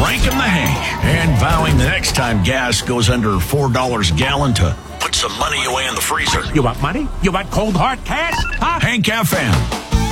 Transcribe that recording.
Ranking the Hank and vowing the next time gas goes under $4 a gallon to put some money away in the freezer. You want money? You want cold hard cash? Huh? Hank FM.